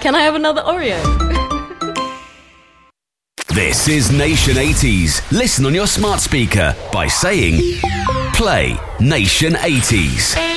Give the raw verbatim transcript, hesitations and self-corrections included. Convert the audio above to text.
Can I have another Oreo? This is Nation eighties. Listen on your smart speaker by saying, play Nation eighties.